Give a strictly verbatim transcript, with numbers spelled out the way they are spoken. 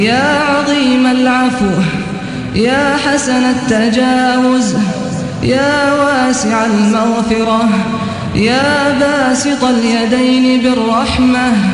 يا عظيم العفو يا حسن التجاوز يا واسع المغفرة يا باسط اليدين بالرحمة